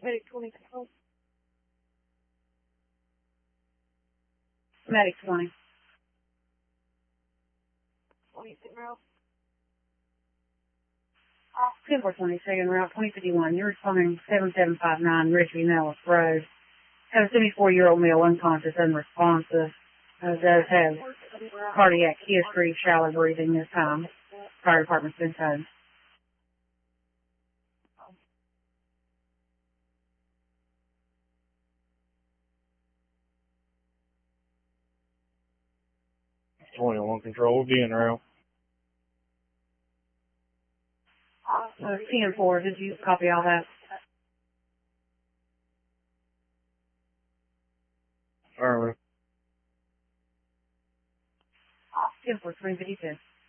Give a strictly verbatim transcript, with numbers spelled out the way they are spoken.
Medic twenty control. Medic twenty. twenty sitting route. ten four twenty, second route, twenty fifty-one. You're responding seven seven five nine Richmond Nellis Road. Have a seventy-four-year-old male unconscious, unresponsive. Uh, does have cardiac history, shallow breathing this time. Fire department's been told. twenty-one control, we'll be in route. Uh, ten four, did you copy all that? Affirmative. ten four, three fifty-two.